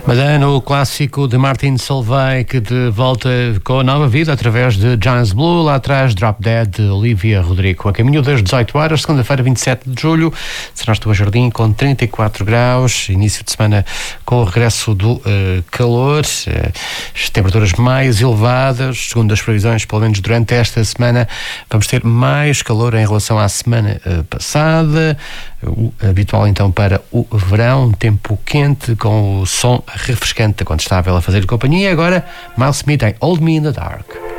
Madame, o clássico de Martin Solveig, que de volta com nova vida através de Giants Blue, lá atrás Drop Dead de Olivia Rodrigo. A caminho das 18 horas, segunda-feira, 27 de julho, será Estou Jardim com 34 graus, início de semana com o regresso do calor, as temperaturas mais elevadas, segundo as previsões, pelo menos durante esta semana, vamos ter mais calor em relação à semana passada, o habitual então para o verão, tempo quente com o som refrescante da Contestável a fazer companhia. Agora, Miles Smith em Hold Me in the Dark.